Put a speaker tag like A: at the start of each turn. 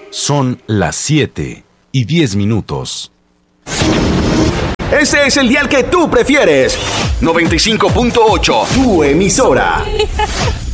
A: Son las 7:10.
B: Ese es el dial que tú prefieres. 95.8, tu emisora.